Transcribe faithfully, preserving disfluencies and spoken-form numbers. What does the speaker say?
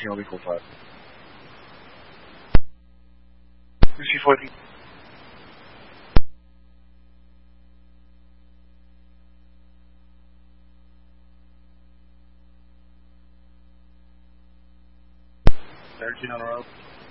Approaching L B forty-five. Lucy forty. thirteen on the road.